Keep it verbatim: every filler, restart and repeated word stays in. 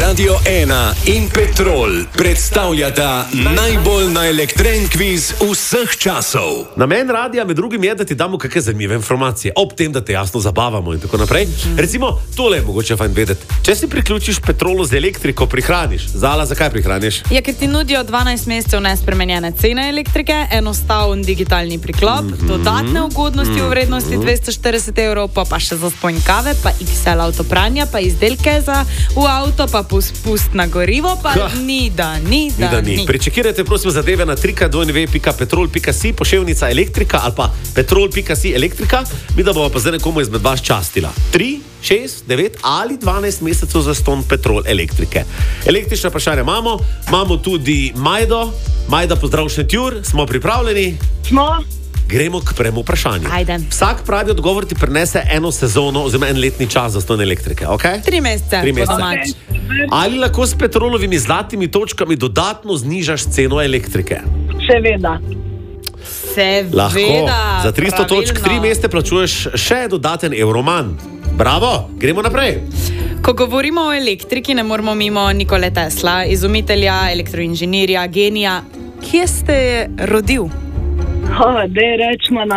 Radio ena in Petrol predstavljata najbolj naelektren kviz vseh časov. Namen radija med drugim je, da ti damo kakšne zanimive informacije, ob tem, da te jasno zabavamo in tako naprej. Recimo, tole je mogoče fajn vedeti. Če si priključiš Petrolu z elektriko, prihraniš. Zala, zakaj prihraniš? Ja, ker ti nudijo dvanajst mesecev nespremenjene cene elektrike, enostaven digitalni priklop, mm-hmm. dodatne ugodnosti mm-hmm. v vrednosti dvesto štirideset evrov, pa, pa še zastonj kave, pa iks el avtopranja, pa izdelke za v avto, pa pust na gorivo, pa ha. ni da, ni da, ni. Da, ni. ni. Prečekirajte, prosim, zadeve na w w w pika petrol pika si, poševnica elektrika ali pa petrol pika si elektrika. Mi da bomo pa zdaj nekomu izmed vas častila. tri, šest, devet ali dvanajst mesecev za ston Petrol elektrike. Električna vprašanja imamo, imamo tudi Majdo. Majda, pozdrav Šentjur, smo pripravljeni? Smo. Gremo k prvemu vprašanju. Ajde. Vsak pravi odgovor ti prinese eno sezono oziroma en letni čas za ston elektrike, ok? Tri mesece. Tri mesece. Ali lahko s Petrolovimi zlatimi točkami dodatno znižaš ceno elektrike? Seveda. Seveda. Lahko. Za tristo pravilno. točk tri mesece plačuješ še dodaten evro manj. Bravo, gremo naprej. Ko govorimo o elektriki, ne moramo mimo Nikole Tesla, izumitelja, elektroinženirja, genija. Kje ste rodil? Oh, dej rečemo na